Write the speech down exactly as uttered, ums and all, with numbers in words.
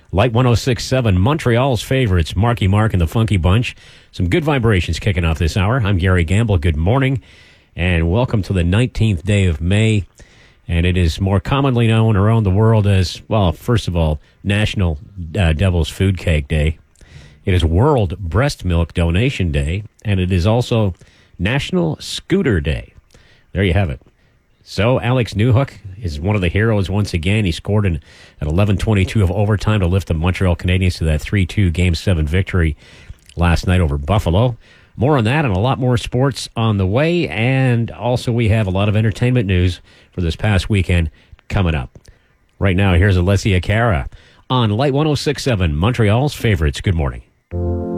Light one oh six point seven, Montreal's favorites, Marky Mark and the Funky Bunch. Some good vibrations kicking off this hour. I'm Gary Gamble. Good morning, and welcome to the nineteenth day of May. And it is more commonly known around the world as, well, first of all, National uh, Devil's Food Cake Day. It is World Breast Milk Donation Day, and it is also National Scooter Day. There you have it. So Alex Newhook is one of the heroes once again. He scored in, at eleven twenty-two of overtime to lift the Montreal Canadiens to that three two Game seven victory last night over Buffalo. More on that and a lot more sports on the way. And also we have a lot of entertainment news for this past weekend coming up. Right now, here's Alessia Cara on Light one oh six point seven, Montreal's favorites. Good morning.